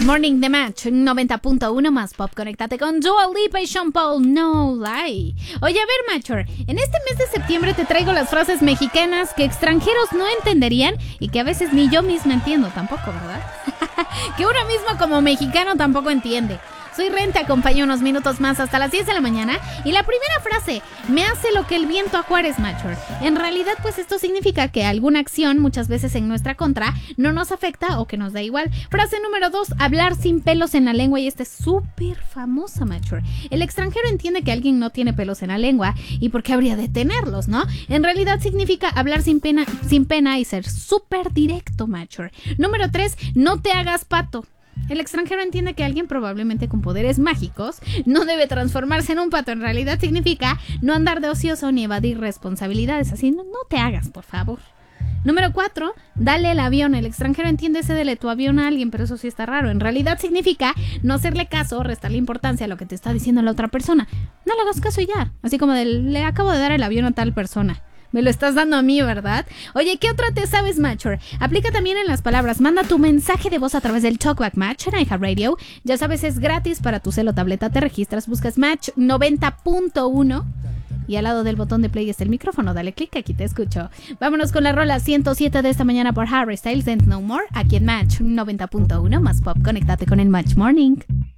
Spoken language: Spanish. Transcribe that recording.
Morning de Match 90.1 más pop. Conéctate con Dua Lipa y Sean Paul, No Lie. Oye, a ver, Matcher, en este mes de septiembre te traigo las frases mexicanas que extranjeros no entenderían y que a veces ni yo misma entiendo tampoco, ¿verdad? Que uno mismo como mexicano tampoco entiende. Soy Ren, te acompaño unos minutos más hasta las 10 de la mañana. Y la primera frase, me hace lo que el viento a Juárez, Matcher. En realidad, pues esto significa que alguna acción, muchas veces en nuestra contra, no nos afecta o que nos da igual. Frase número 2, hablar sin pelos en la lengua. Y esta es súper famosa, Matcher. El extranjero entiende que alguien no tiene pelos en la lengua y por qué habría de tenerlos, ¿no? En realidad significa hablar sin pena y ser súper directo, Matcher. Número 3, no te hagas pato. El extranjero entiende que alguien probablemente con poderes mágicos no debe transformarse en un pato. En realidad significa no andar de ocioso ni evadir responsabilidades. Así no te hagas, por favor. Número 4, dale el avión. El extranjero entiende ese dele tu avión a alguien, pero eso sí está raro. En realidad significa no hacerle caso o restarle importancia a lo que te está diciendo la otra persona. No le hagas caso y ya. Así como le acabo de dar el avión a tal persona. Me lo estás dando a mí, ¿verdad? Oye, ¿qué otra te sabes, Matcher? Aplica también en las palabras. Manda tu mensaje de voz a través del Talkback Match en iHeartRadio. Ya sabes, es gratis para tu celo o tableta. Te registras, buscas Match 90.1 y al lado del botón de play está el micrófono. Dale clic, aquí te escucho. Vámonos con la rola 107 de esta mañana por Harry Styles, Dance No More, aquí en Match 90.1 más pop. Conéctate con el Match Morning.